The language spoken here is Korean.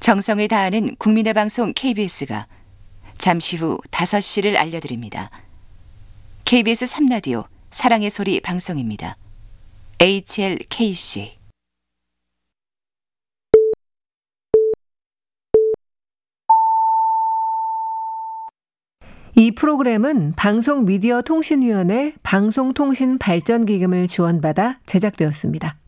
정성을 다하는 국민의 방송 KBS가 잠시 후 5시를 알려드립니다. KBS 3라디오 사랑의 소리 방송입니다. HLKC 이 프로그램은 방송미디어통신위원회 방송통신발전기금을 지원받아 제작되었습니다.